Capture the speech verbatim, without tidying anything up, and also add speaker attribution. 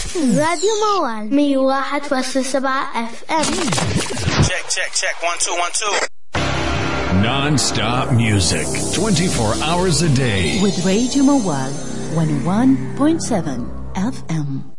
Speaker 1: راديو موال مية واحد فاصلة سبعة اف ام.
Speaker 2: Check, check, check. One, two, one, two.
Speaker 3: Non-stop music, twenty-four hours a day.
Speaker 4: With Radio Mawal, one oh one point seven F M.